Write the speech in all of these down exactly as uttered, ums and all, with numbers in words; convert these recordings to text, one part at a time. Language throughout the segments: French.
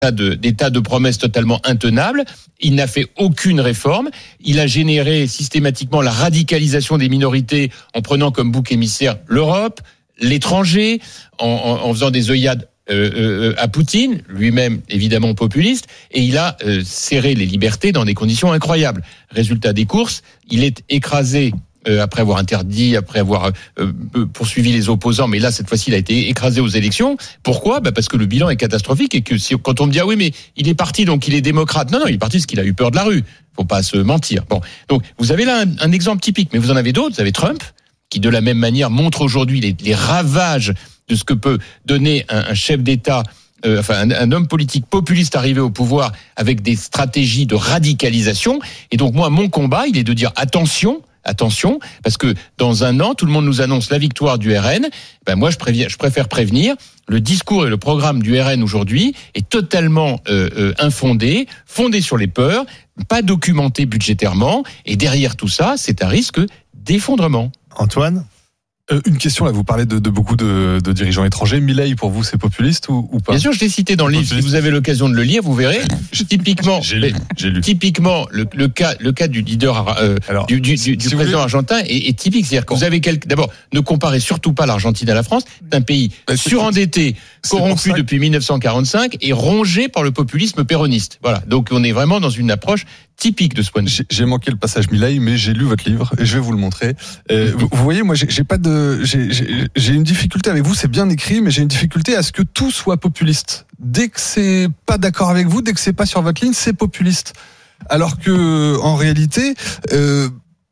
De, des tas de promesses totalement intenables. Il n'a fait aucune réforme. Il a généré systématiquement la radicalisation des minorités en prenant comme bouc émissaire l'Europe, l'étranger, en, en, en faisant des œillades euh, euh, à Poutine, lui-même évidemment populiste, et il a euh, serré les libertés dans des conditions incroyables. Résultat des courses, il est écrasé Euh, après avoir interdit, après avoir euh, poursuivi les opposants, mais là cette fois-ci il a été écrasé aux élections. Pourquoi ? Bah parce que le bilan est catastrophique et que si, quand on me dit ah oui mais il est parti donc il est démocrate, non non il est parti parce qu'il a eu peur de la rue. Faut pas se mentir. Bon donc vous avez là un, un exemple typique, mais vous en avez d'autres. Vous avez Trump qui de la même manière montre aujourd'hui les, les ravages de ce que peut donner un, un chef d'État. Euh, enfin, un, un homme politique populiste arrivé au pouvoir avec des stratégies de radicalisation. Et donc moi mon combat il est de dire attention. Attention, parce que dans un an, tout le monde nous annonce la victoire du R N. Ben moi, je, préviens, je préfère prévenir. Le discours et le programme du R N aujourd'hui est totalement euh, euh, infondé, fondé sur les peurs, pas documenté budgétairement. Et derrière tout ça, c'est un risque d'effondrement. Antoine ? Euh, une question, là, vous parlez de, de beaucoup de, de dirigeants étrangers. Milei, pour vous, c'est populiste ou, ou pas ? Bien sûr, je l'ai cité dans le livre. Si vous avez l'occasion de le lire, vous verrez. Typiquement, j'ai lu, j'ai lu. Typiquement, le, le cas, le cas du leader, euh, Alors, du, du, du, du si président argentin est, est typique. C'est-à-dire que vous avez quelque, d'abord, ne comparez surtout pas l'Argentine à la France. C'est un pays bah, surendetté, corrompu depuis dix-neuf cent quarante-cinq et rongé par le populisme péroniste. Voilà. Donc, on est vraiment dans une approche typique de ce point de vue. J'ai, j'ai manqué le passage Milei, mais j'ai lu votre livre et je vais vous le montrer. Euh, vous, vous voyez, moi, j'ai, j'ai pas de, j'ai, j'ai, j'ai une difficulté avec vous. C'est bien écrit, mais j'ai une difficulté à ce que tout soit populiste. Dès que c'est pas d'accord avec vous, dès que c'est pas sur votre ligne, c'est populiste. Alors que, en réalité, euh,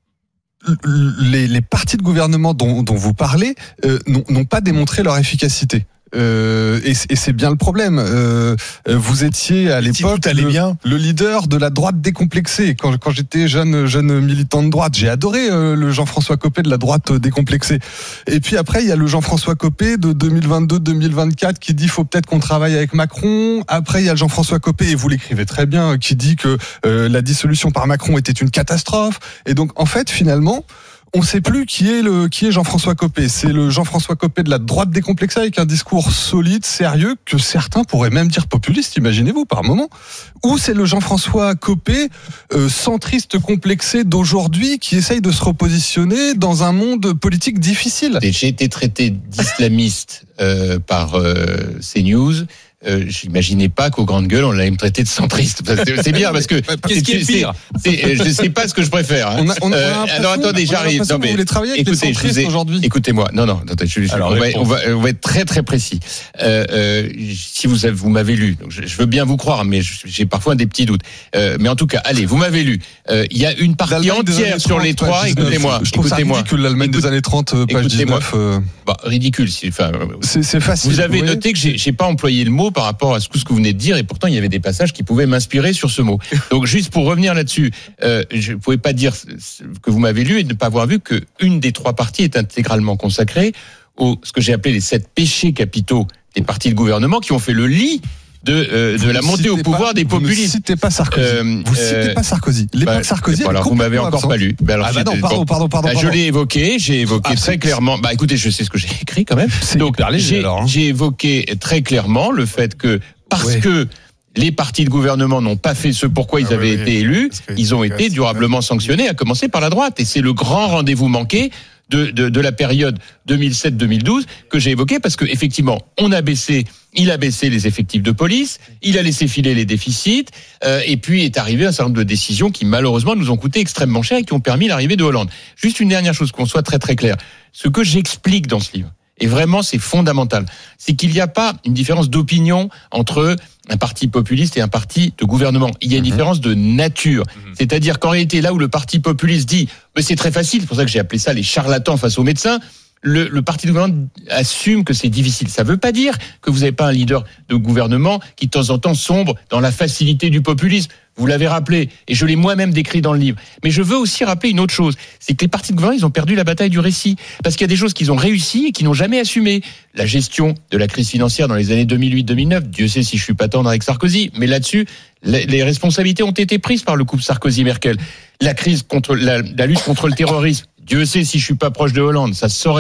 les, les partis de gouvernement dont, dont vous parlez euh, n'ont, n'ont pas démontré leur efficacité. Euh, et, et c'est bien le problème. Euh, vous étiez à l'époque si le, le leader de la droite décomplexée. Quand, quand j'étais jeune, jeune militant de droite, j'ai adoré euh, le Jean-François Copé de la droite décomplexée. Et puis après, il y a le Jean-François Copé de deux mille vingt-deux deux mille vingt-quatre qui dit faut peut-être qu'on travaille avec Macron. Après, il y a le Jean-François Copé, et vous l'écrivez très bien, qui dit que euh, la dissolution par Macron était une catastrophe. Et donc, en fait, finalement, on ne sait plus qui est le qui est Jean-François Copé. C'est le Jean-François Copé de la droite décomplexée avec un discours solide, sérieux, que certains pourraient même dire populiste, imaginez-vous, par moment. Ou c'est le Jean-François Copé euh, centriste complexé d'aujourd'hui qui essaye de se repositionner dans un monde politique difficile. J'ai été traité d'islamiste euh, par euh, CNews. Euh, j'imaginais pas qu'aux grandes gueules on allait me traiter de centriste. C'est, c'est bien parce que qu'est-ce qui est pire ? C'est, c'est, je sais pas ce que je préfère. Hein. On a, on a euh, alors attendez, j'arrive. Non, mais, vous voulez travailler avec écoutez, les centristes ai, aujourd'hui ? Écoutez-moi. Non, non. Attendez, je, je, alors, on, va, on, va, on va être très très précis. Euh, euh, si vous avez, vous m'avez lu, donc je, je veux bien vous croire, mais j'ai parfois des petits doutes. Euh, mais en tout cas, allez, vous m'avez lu. Il euh, y a une partie L'Allemagne entière sur les trois. Écoutez-moi. Je trouve écoutez-moi. ça ridicule l'Allemagne Écoute, des années trente, page dix-neuf. Euh... Bah, ridicule. Si, enfin, c'est, c'est facile. Vous avez noté que j'ai, j'ai pas employé le mot par rapport à ce que que vous venez de dire, et pourtant il y avait des passages qui pouvaient m'inspirer sur ce mot. Donc juste pour revenir là-dessus, euh, je ne pouvais pas dire que vous m'avez lu et ne pas avoir vu qu'une des trois parties est intégralement consacrée aux ce que j'ai appelé les sept péchés capitaux des partis de gouvernement qui ont fait le lit de, euh, de la montée au pouvoir pas, des populistes. Vous ne citez pas Sarkozy. Euh, vous citez euh, pas Sarkozy. L'époque bah, Sarkozy. Bon, alors vous m'avez encore absente. pas lu. Bah, alors, ah bah non, pardon, pardon, pardon, bah, pardon. Je l'ai évoqué. J'ai évoqué ah, très clairement. Bah écoutez, je sais ce que j'ai écrit quand même. C'est Donc léger, j'ai, alors, hein. j'ai évoqué très clairement le fait que parce ouais. que les partis de gouvernement n'ont pas fait ce pourquoi ils ah avaient oui, été oui. élus, ils ont été durablement sanctionnés, à commencer par la droite. Et c'est le grand rendez-vous manqué de, de, de la période deux mille sept deux mille douze que j'ai évoqué, parce que effectivement, on a baissé, il a baissé les effectifs de police, il a laissé filer les déficits, euh, et puis est arrivé un certain nombre de décisions qui malheureusement nous ont coûté extrêmement cher et qui ont permis l'arrivée de Hollande. Juste une dernière chose, qu'on soit très très clair. Ce que j'explique dans ce livre, et vraiment c'est fondamental, c'est qu'il n'y a pas une différence d'opinion entre un parti populiste et un parti de gouvernement. Il y a une mmh. différence de nature. Mmh. C'est-à-dire qu'en réalité, là où le parti populiste dit « mais c'est très facile », c'est pour ça que j'ai appelé ça les charlatans face aux médecins, le, le parti de gouvernement assume que c'est difficile. Ça ne veut pas dire que vous n'avez pas un leader de gouvernement qui de temps en temps sombre dans la facilité du populisme. Vous l'avez rappelé, et je l'ai moi-même décrit dans le livre. Mais je veux aussi rappeler une autre chose, c'est que les partis de gouvernement, ils ont perdu la bataille du récit. Parce qu'il y a des choses qu'ils ont réussi et qu'ils n'ont jamais assumées. La gestion de la crise financière dans les années deux mille huit deux mille neuf, Dieu sait si je suis pas tendre avec Sarkozy, mais là-dessus, les responsabilités ont été prises par le couple Sarkozy-Merkel. La crise contre, la, la lutte contre le terrorisme, Dieu sait si je suis pas proche de Hollande, ça se saurait.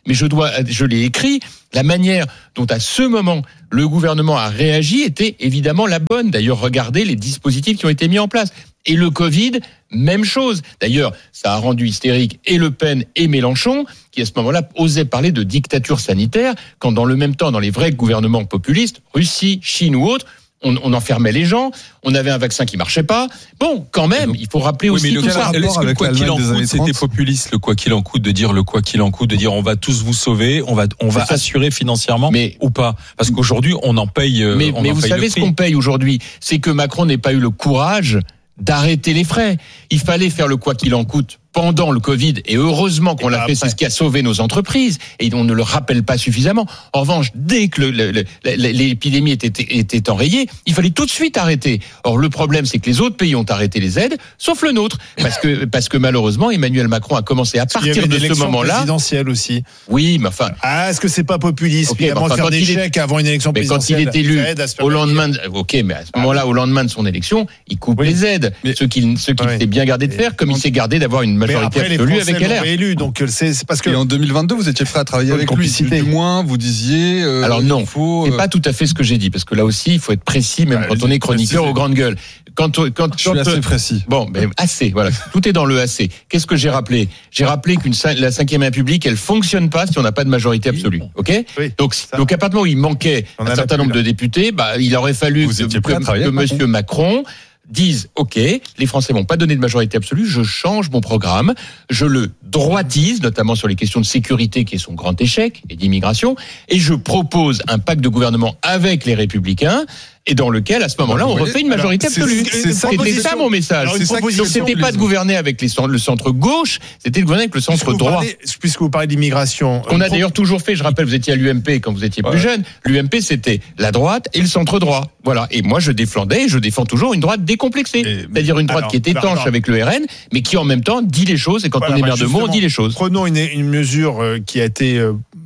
mais je dois, je l'ai écrit. La manière dont à ce moment le gouvernement a réagi était évidemment la bonne. D'ailleurs, regardez les dispositifs qui ont été mis en place. Et le Covid, même chose. D'ailleurs, ça a rendu hystérique et Le Pen et Mélenchon, qui à ce moment-là osaient parler de dictature sanitaire, quand dans le même temps, dans les vrais gouvernements populistes, Russie, Chine ou autres, on, on enfermait les gens, on avait un vaccin qui marchait pas. Bon, quand même, il faut rappeler oui, aussi mais tout le ça. Est-ce que le quoi qu'il en coûte, c'était populiste, le quoi qu'il en coûte, de dire le quoi qu'il en coûte, de dire on va tous vous sauver, on va, on va ça, assurer financièrement, mais ou pas? Parce qu'aujourd'hui, on en paye. Mais, on mais en vous paye savez ce qu'on paye aujourd'hui, c'est que Macron n'ait pas eu le courage d'arrêter les frais. Il fallait faire le quoi qu'il en coûte pendant le Covid, et heureusement qu'on et l'a fait, c'est ce qui a sauvé nos entreprises, et on ne le rappelle pas suffisamment. En revanche, dès que le, le, le, l'épidémie était, était enrayée, il fallait tout de suite arrêter. Or, le problème, c'est que les autres pays ont arrêté les aides, sauf le nôtre, parce que, parce que malheureusement, Emmanuel Macron a commencé à partir de ce moment-là. Présidentielle aussi. Oui, mais enfin. Ah, est-ce que c'est pas populiste? Okay, enfin, faire des chèques est... avant une élection mais présidentielle. Quand il est élu, au lendemain, de... ok, mais à ce moment-là, au lendemain de son élection, il coupe oui. les aides. Mais... Ce qu'il, ce qu'il oui. s'est bien gardé de faire, comme il s'est gardé d'avoir une majorité absolue avec L R. Élu, donc c'est, c'est parce que. Et en deux mille vingt-deux, vous étiez prêt à travailler avec lui. Du moins, vous disiez. Euh, Alors non, faut, c'est pas tout à fait ce que j'ai dit, parce que là aussi, il faut être précis, même ah, quand on est chroniqueur aux grandes gueules. Quand, quand, je suis quand, assez précis. Bon, ben assez, voilà. Tout est dans le assez. Qu'est-ce que j'ai rappelé? J'ai rappelé qu'une la cinquième République, elle fonctionne pas si on n'a pas de majorité absolue. Ok? Oui, donc, donc à partir du moment où il manquait un certain nombre de députés, bah, il aurait fallu vous que, que, que, que Monsieur Macron disent, ok, les Français vont pas donner de majorité absolue, je change mon programme, je le droitise, notamment sur les questions de sécurité qui est son grand échec, et d'immigration, et je propose un pacte de gouvernement avec les Républicains, et dans lequel, à ce moment-là, on refait une majorité alors, absolue. C'est, c'est c'était ça mon message. Alors, c'est ça Donc c'était pas de gouverner avec les, le centre gauche, c'était de gouverner avec le centre puisque droit. Parlez, puisque vous parlez d'immigration. On a d'ailleurs toujours fait, je rappelle, vous étiez à l'U M P quand vous étiez plus ouais. jeune, l'U M P c'était la droite et le centre droit. Voilà. Et moi je défendais, et je défends toujours une droite décomplexée. Et, c'est-à-dire une droite alors, qui est étanche alors, alors. avec le R N, mais qui en même temps dit les choses, et quand voilà, on est maire de mots, on dit les choses. Prenons une, une mesure qui a été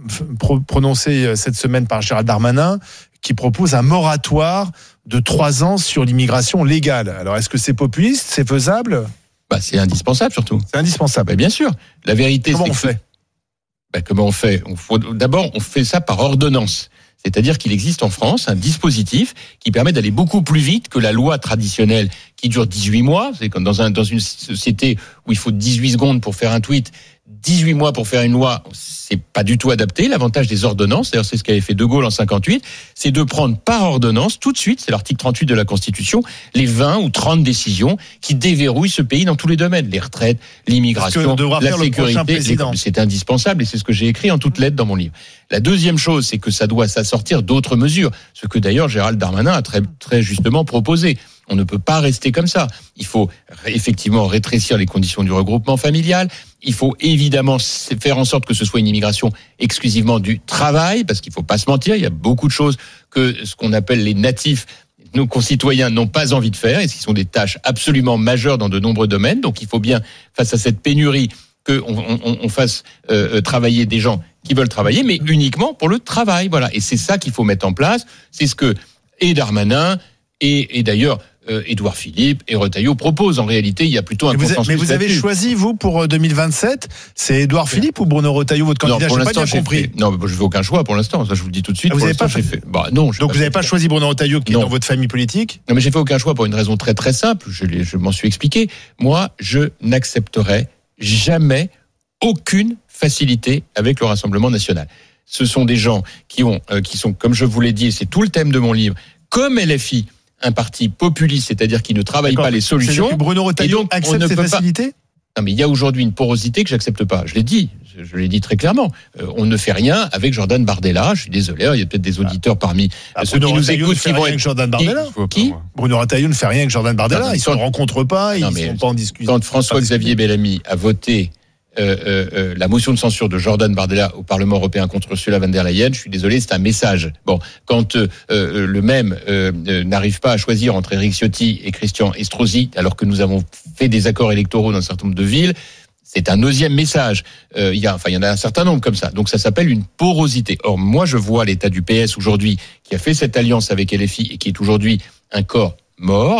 prononcée cette semaine par Gérald Darmanin, qui propose un moratoire de trois ans sur l'immigration légale. Alors, est-ce que c'est populiste? C'est faisable? Bah, c'est indispensable, surtout. C'est indispensable. Bah, bien sûr. La vérité, comment c'est on fait? Bah, comment on fait? On faut... D'abord, on fait ça par ordonnance. C'est-à-dire qu'il existe en France un dispositif qui permet d'aller beaucoup plus vite que la loi traditionnelle qui dure dix-huit mois. C'est comme dans, un, dans une société où il faut dix-huit secondes pour faire un tweet, dix-huit mois pour faire une loi, c'est pas du tout adapté. L'avantage des ordonnances, d'ailleurs c'est ce qu'avait fait De Gaulle en cinquante-huit, c'est de prendre par ordonnance, tout de suite, c'est l'article trente-huit de la Constitution, les vingt ou trente décisions qui déverrouillent ce pays dans tous les domaines, les retraites, l'immigration, la sécurité. C'est indispensable et c'est ce que j'ai écrit en toutes lettres dans mon livre. La deuxième chose, c'est que ça doit s'assortir d'autres mesures, ce que d'ailleurs Gérald Darmanin a très, très justement proposé. On ne peut pas rester comme ça. Il faut effectivement rétrécir les conditions du regroupement familial. Il faut évidemment faire en sorte que ce soit une immigration exclusivement du travail, parce qu'il ne faut pas se mentir, il y a beaucoup de choses que ce qu'on appelle les natifs, nos concitoyens, n'ont pas envie de faire, et ce sont des tâches absolument majeures dans de nombreux domaines. Donc il faut bien, face à cette pénurie, qu'on on, on fasse euh, travailler des gens qui veulent travailler, mais uniquement pour le travail. Voilà. Et c'est ça qu'il faut mettre en place. C'est ce que et Darmanin et, et d'ailleurs Euh, Édouard Philippe et Retailleau proposent. En réalité, il y a plutôt un mais consensus. Vous a, mais vous avez là-dessus. Choisi, vous, pour deux mille vingt-sept, c'est Édouard Philippe ou Bruno Retailleau, votre candidat? Non, pour j'ai l'instant, pas bien compris. Fait, non, je ne fais aucun choix pour l'instant. Ça, je vous le dis tout de suite. Ah, vous n'avez pas j'ai fait. Bah, non. Donc, pas vous n'avez pas choisi Bruno Retailleau, qui non. est dans votre famille politique? Non, mais j'ai fait aucun choix pour une raison très très simple. Je, je m'en suis expliqué. Moi, je n'accepterai jamais aucune facilité avec le Rassemblement national. Ce sont des gens qui ont, euh, qui sont, comme je vous l'ai dit, et c'est tout le thème de mon livre, comme L F I, un parti populiste, c'est-à-dire qui ne travaille D'accord. pas les solutions. Que Bruno Retailleau accepte ces facilités? Pas... Non, mais il y a aujourd'hui une porosité que j'accepte pas. Je l'ai dit, je, je l'ai dit très clairement. Euh, on ne fait rien avec Jordan Bardella. Je suis désolé, il y a peut-être des auditeurs ah. parmi ah, ceux Bruno qui nous Retailleau écoutent qui vont être. Jordan Bardella. Qui, qui Bruno Retailleau ne fait rien avec Jordan Bardella. Non, ils ne se rencontrent pas, non, ils ne sont pas en discussion. Quand François-Xavier Bellamy a voté Euh, euh, la motion de censure de Jordan Bardella au Parlement européen contre Ursula von der Leyen, je suis désolé, c'est un message. Bon, quand euh, euh, le même euh, euh, n'arrive pas à choisir entre Éric Ciotti et Christian Estrosi, alors que nous avons fait des accords électoraux dans un certain nombre de villes, c'est un deuxième message. Euh, il y a, enfin, il y en a un certain nombre comme ça. Donc, ça s'appelle une porosité. Or, moi, je vois l'état du P S aujourd'hui, qui a fait cette alliance avec L F I et qui est aujourd'hui un corps mort,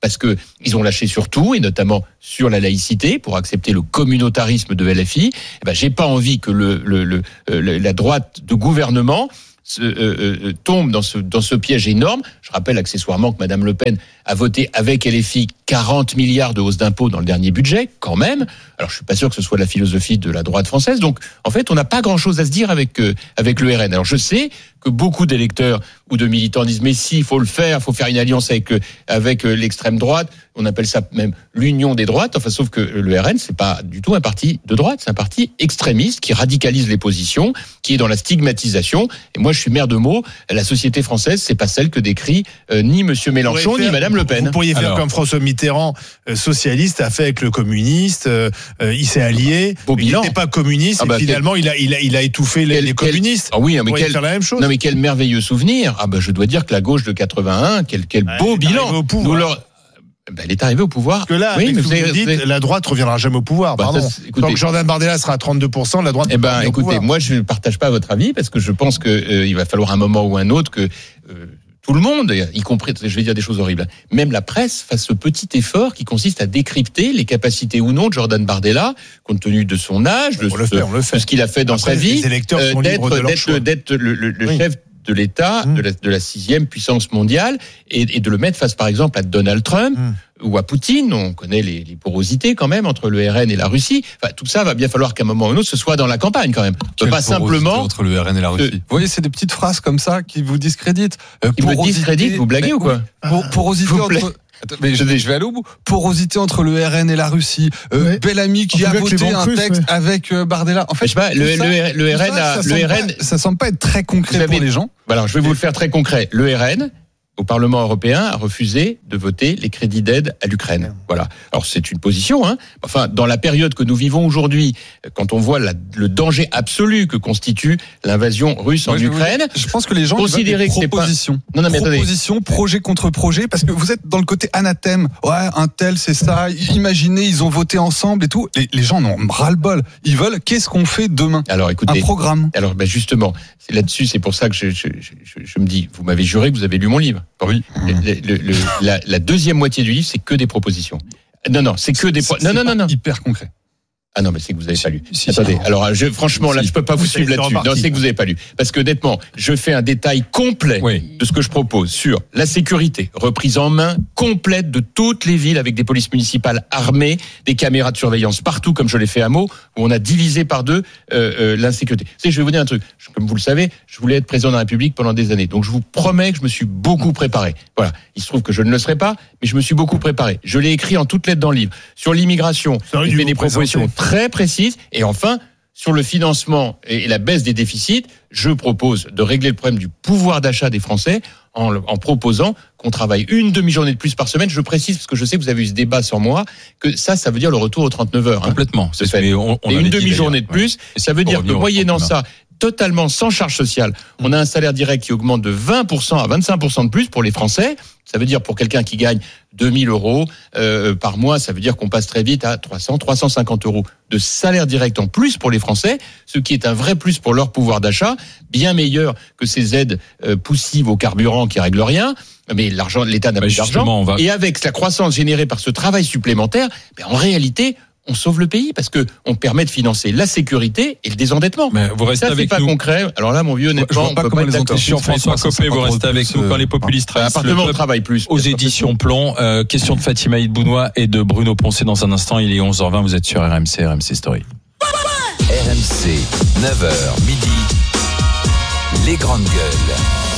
parce que ils ont lâché sur tout, et notamment sur la laïcité, pour accepter le communautarisme de L F I. Eh ben, j'ai pas envie que le, le, le, le la droite de gouvernement Se, euh, euh, tombe dans ce dans ce piège énorme. Je rappelle accessoirement que Madame Le Pen a voté avec L F I quarante milliards de hausse d'impôts dans le dernier budget, quand même. Alors je suis pas sûr que ce soit la philosophie de la droite française. Donc en fait, on n'a pas grand-chose à se dire avec euh, avec le R N. Alors je sais que beaucoup d'électeurs ou de militants disent mais si, il faut le faire, il faut faire une alliance avec euh, avec euh, l'extrême droite. On appelle ça même l'union des droites. Enfin, sauf que le R N, c'est pas du tout un parti de droite, c'est un parti extrémiste qui radicalise les positions, qui est dans la stigmatisation. Et moi, je suis maire de Meaux. La société française, c'est pas celle que décrit euh, ni Monsieur Mélenchon ni Madame Le Pen. Vous pourriez faire Alors, comme François Mitterrand, euh, socialiste, a fait avec le communiste. Euh, euh, il s'est allié. Beau il n'était pas communiste. Ah bah, et finalement, quel... il a il a il a étouffé les, quel, les communistes. Ah oui, mais quel, faire la même chose. Non, mais quel merveilleux souvenir. Ah ben, bah, je dois dire que la gauche de quatre-vingt-un, quel quel ouais, beau bilan. Nous leur Ben, elle est arrivée au pouvoir. Parce que là, oui, mais vous, vous avez, dites, avez... la droite reviendra jamais au pouvoir. Bah, pardon. Ça, écoutez, tant que Jordan Bardella sera à trente-deux pour cent, la droite. Eh ben, écoutez, moi, je ne partage pas votre avis parce que je pense que euh, il va falloir un moment ou un autre que euh, tout le monde, y compris, je vais dire des choses horribles, même la presse, fasse ce petit effort qui consiste à décrypter les capacités ou non de Jordan Bardella, compte tenu de son âge, de, on le fait, on le fait. de ce qu'il a fait dans Après, sa vie, les électeurs sont euh, libres de leur d'être, choix. d'être le, le, le oui. chef de l'État, mmh. de, la, de la sixième puissance mondiale, et, et de le mettre face, par exemple, à Donald Trump mmh. ou à Poutine. On connaît les, les porosités quand même entre le R N et la Russie. Enfin, tout ça va bien falloir qu'à un moment ou un autre, ce soit dans la campagne quand même. Quelle pas simplement entre le R N et la Russie. Euh, vous voyez, c'est des petites phrases comme ça qui vous discréditent. Euh, qui me discréditent, vous blaguez ou quoi? Pour, porosité entre... Attends, mais je, je vais aller au bout. Porosité entre le R N et la Russie. Euh, ouais. Bellamy qui a voté un Russes, texte ouais. avec euh, Bardella. En fait, je sais pas, le, ça, le, le R N, ça, a, ça, le R N, pas, ça semble pas être très concret avez, pour les gens. Alors, je vais vous le faire très concret. Le R N, au Parlement européen, a refusé de voter les crédits d'aide à l'Ukraine. Voilà. Alors c'est une position, hein. Enfin, dans la période que nous vivons aujourd'hui, quand on voit la, le danger absolu que constitue l'invasion russe Moi, en je Ukraine, je pense que les gens considéraient que c'est pas proposition, non, non, mais proposition, projet contre projet, parce que vous êtes dans le côté anathème. Ouais, un tel, c'est ça. Imaginez, ils ont voté ensemble et tout. Les, les gens n'ont ras-le-bol. Ils veulent. Qu'est-ce qu'on fait demain? Alors, écoutez, un programme. Alors, ben justement, c'est là-dessus, c'est pour ça que je, je, je, je me dis, vous m'avez juré que vous avez lu mon livre. Oui. Le, le, le, la, la deuxième moitié du livre, c'est que des propositions. Non, non, c'est que des. Pro... Non, non, non, non. Hyper concret. Ah non, mais c'est que vous avez si, pas lu. Si, Attendez, si, alors je, franchement, si, là, je peux pas vous suivre là-dessus. Non, c'est que vous avez pas lu. Parce que honnêtement, je fais un détail complet oui. de ce que je propose sur la sécurité, reprise en main complète de toutes les villes avec des polices municipales armées, des caméras de surveillance partout, comme je l'ai fait à Meaux, où on a divisé par deux euh, euh, l'insécurité. Tu sais, je vais vous dire un truc. Comme vous le savez, je voulais être président de la République pendant des années. Donc je vous promets que je me suis beaucoup préparé. Voilà. Il se trouve que je ne le serai pas, mais je me suis beaucoup préparé. Je l'ai écrit en toutes lettres dans le livre. Sur l'immigration, j'ai fait des propositions très précises. Et enfin, sur le financement et la baisse des déficits, je propose de régler le problème du pouvoir d'achat des Français en, en proposant qu'on travaille une demi-journée de plus par semaine. Je précise, parce que je sais que vous avez eu ce débat sur moi, que ça, ça veut dire le retour aux trente-neuf heures. Complètement. Hein, c'est fait. On, on et une demi-journée de plus, ouais. ça veut dire que moyennant ça, totalement sans charge sociale, on a un salaire direct qui augmente de vingt pour cent à vingt-cinq pour cent de plus pour les Français. Ça veut dire pour quelqu'un qui gagne deux mille euros euh, par mois, ça veut dire qu'on passe très vite à trois cents, trois cent cinquante euros de salaire direct en plus pour les Français, ce qui est un vrai plus pour leur pouvoir d'achat, bien meilleur que ces aides euh, poussives au carburant qui règlent rien. Mais l'argent, l'État n'a bah plus d'argent. Va... Et avec la croissance générée par ce travail supplémentaire, ben en réalité, on sauve le pays parce que on permet de financer la sécurité et le désendettement. Mais vous restez ça, avec c'est pas nous. concret. Alors là, mon vieux, honnêtement, on peut pas être d'accord. Jean-François Copé, vous restez avec nous quand les populistes trahissent le peuple. Travaille plus. Aux éditions Plomb. Euh, question de Fatima Idbounois et de Bruno Poncet dans un instant. Il est onze heures vingt. Vous êtes sur R M C, R M C Story. R M C, neuf heures midi. Les grandes gueules.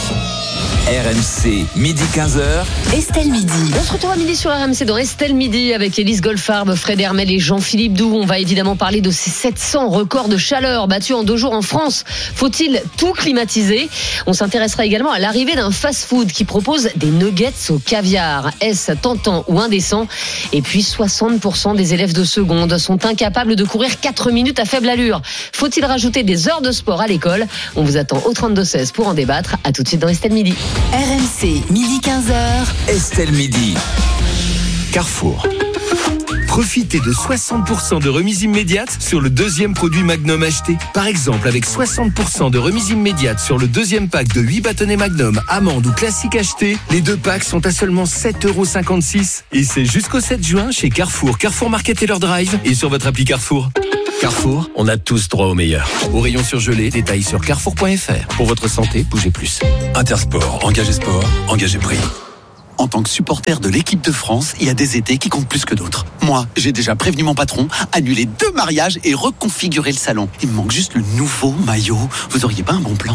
R M C, midi quinze heures. Estelle Midi. On se retrouve à midi sur R M C dans Estelle Midi avec Élise Goldfarb, Fred Hermel et Jean-Philippe Doux. On va évidemment parler de ces sept cents records de chaleur battus en deux jours en France. Faut-il tout climatiser? On s'intéressera également à l'arrivée d'un fast-food qui propose des nuggets au caviar. Est-ce tentant ou indécent? Et puis soixante pour cent des élèves de seconde sont incapables de courir quatre minutes à faible allure. Faut-il rajouter des heures de sport à l'école? On vous attend au trente-deux seize pour en débattre. À tout de suite dans Estelle Midi. R M C, midi quinze heures. Estelle Midi. Carrefour. Profitez de soixante pour cent de remise immédiate sur le deuxième produit Magnum acheté. Par exemple, avec soixante pour cent de remise immédiate sur le deuxième pack de huit bâtonnets Magnum, amande ou classique acheté, les deux packs sont à seulement sept euros cinquante-six. Et c'est jusqu'au sept juin chez Carrefour, Carrefour Market et leur Drive et sur votre appli Carrefour. Carrefour, on a tous droit au meilleur. Au rayon surgelé, détails sur carrefour point f r. Pour votre santé, bougez plus. Intersport, engagez sport, engagez prix. En tant que supporter de l'équipe de France, il y a des étés qui comptent plus que d'autres. Moi, j'ai déjà prévenu mon patron, annulé deux mariages et reconfiguré le salon. Il me manque juste le nouveau maillot. Vous auriez pas un bon plan ?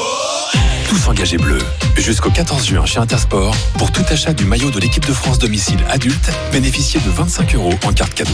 Tous engagés bleus. Jusqu'au quatorze juin chez Intersport, pour tout achat du maillot de l'équipe de France domicile adulte, bénéficiez de vingt-cinq euros en carte cadeau.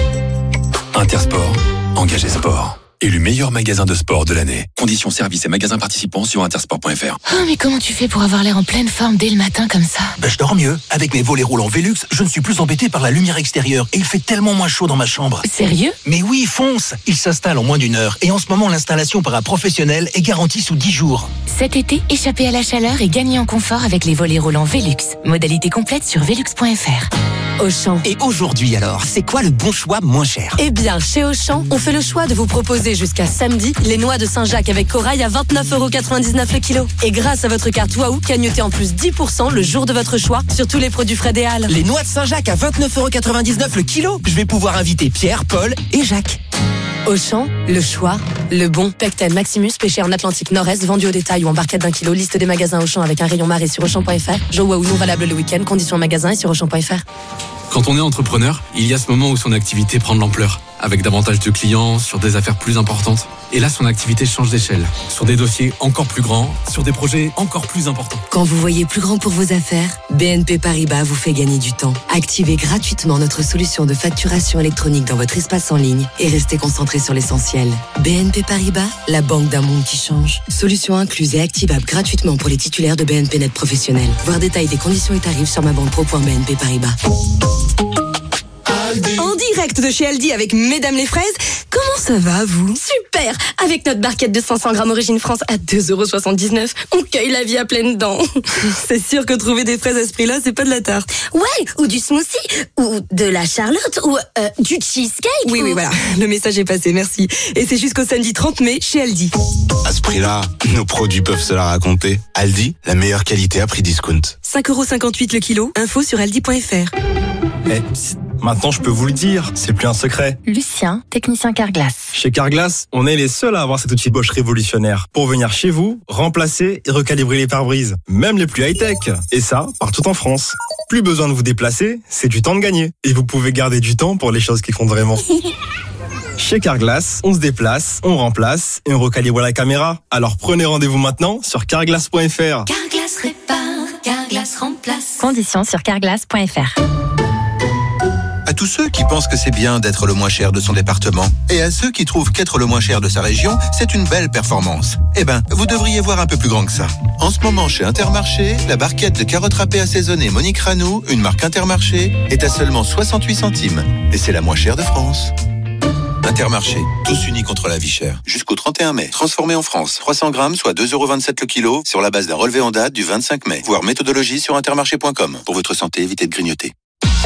Intersport, engagé sport. Élu meilleur magasin de sport de l'année. Conditions services et magasins participants sur intersport point f r. Oh, mais comment tu fais pour avoir l'air en pleine forme dès le matin comme ça ? Ben, je dors mieux. Avec mes volets roulants Velux, je ne suis plus embêté par la lumière extérieure et il fait tellement moins chaud dans ma chambre. Sérieux ? Mais oui, fonce ! Il s'installe en moins d'une heure et en ce moment, l'installation par un professionnel est garantie sous dix jours. Cet été, échappez à la chaleur et gagnez en confort avec les volets roulants Velux. Modalité complète sur velux point f r. Auchan. Et aujourd'hui alors, c'est quoi le bon choix moins cher ? Eh bien, chez Auchan, on fait le choix de vous proposer jusqu'à samedi les noix de Saint-Jacques avec corail à vingt-neuf euros quatre-vingt-dix-neuf le kilo. Et grâce à votre carte Waouh, cagnotez en plus dix pour cent le jour de votre choix sur tous les produits Fred et Halles. Les noix de Saint-Jacques à vingt-neuf euros quatre-vingt-dix-neuf le kilo. Je vais pouvoir inviter Pierre, Paul et Jacques. Auchan, le choix, le bon. Pecten Maximus, pêché en Atlantique Nord-Est, vendu au détail ou en barquette d'un kilo. Liste des magasins Auchan avec un rayon marée sur Auchan point f r. Jeux Waouh non valable le week-end. Conditions en magasin et sur Auchan point f r. Quand on est entrepreneur, il y a ce moment où son activité prend de l'ampleur, avec davantage de clients, sur des affaires plus importantes. Et là, son activité change d'échelle, sur des dossiers encore plus grands, sur des projets encore plus importants. Quand vous voyez plus grand pour vos affaires, B N P Paribas vous fait gagner du temps. Activez gratuitement notre solution de facturation électronique dans votre espace en ligne et restez concentré sur l'essentiel. B N P Paribas, la banque d'un monde qui change. Solution incluse et activable gratuitement pour les titulaires de B N P Net professionnels. Voir détail des conditions et tarifs sur ma banque pro point b n p paribas. En direct de chez Aldi avec Mesdames les fraises, comment ça va vous ? Super ! Avec notre barquette de cinq cents grammes Origine France à deux euros soixante-dix-neuf, on cueille la vie à pleines dents. C'est sûr que trouver des fraises à ce prix-là, c'est pas de la tarte. Ouais, ou du smoothie, ou de la charlotte, ou euh, du cheesecake. Oui, ou... oui, voilà. Le message est passé, merci. Et c'est jusqu'au samedi trente mai chez Aldi. À ce prix-là, nos produits peuvent se la raconter. Aldi, la meilleure qualité à prix discount. cinq euros cinquante-huit le kilo, info sur aldi point f r. Eh, psst, maintenant je peux vous le dire, c'est plus un secret. Lucien, technicien Carglass. Chez Carglass, on est les seuls à avoir cet outil Bosch révolutionnaire pour venir chez vous, remplacer et recalibrer les pare-brises, même les plus high-tech. Et ça, partout en France. Plus besoin de vous déplacer, c'est du temps de gagner. Et vous pouvez garder du temps pour les choses qui comptent vraiment. Chez Carglass, on se déplace, on remplace et on recalibre la caméra. Alors prenez rendez-vous maintenant sur carglass point f r. Carglass répare, Carglass remplace. Conditions sur carglass point f r. À tous ceux qui pensent que c'est bien d'être le moins cher de son département et à ceux qui trouvent qu'être le moins cher de sa région, c'est une belle performance. Eh ben, vous devriez voir un peu plus grand que ça. En ce moment, chez Intermarché, la barquette de carottes râpées assaisonnées Monique Ranou, une marque Intermarché, est à seulement soixante-huit centimes. Et c'est la moins chère de France. Intermarché, tous unis contre la vie chère. Jusqu'au trente et un mai. Transformé en France. trois cents grammes, soit deux euros vingt-sept le kilo, sur la base d'un relevé en date du vingt-cinq mai. Voir méthodologie sur intermarché point com. Pour votre santé, évitez de grignoter.